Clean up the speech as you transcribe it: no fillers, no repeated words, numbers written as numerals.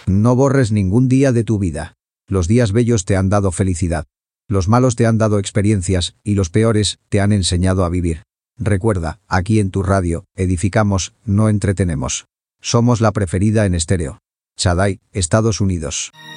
No borres ningún día de tu vida. Los días bellos te han dado felicidad. Los malos te han dado experiencias y los peores te han enseñado a vivir. Recuerda, aquí en tu radio, edificamos, no entretenemos. Somos la preferida en estéreo. Shaddai, Estados Unidos.